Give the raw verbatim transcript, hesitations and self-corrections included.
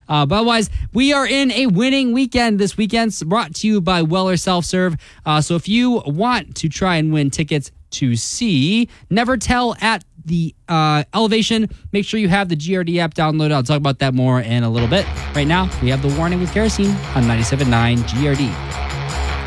Uh, but otherwise, we are in a winning weekend this weekend, brought to you by Weller Self-Serve. Uh, so if you want to try and win tickets to see Never Tell at the uh, Elevation, make sure you have the G R D app downloaded. I'll talk about that more in a little bit. Right now, we have The Warning with Kerosene on ninety-seven point nine G R D.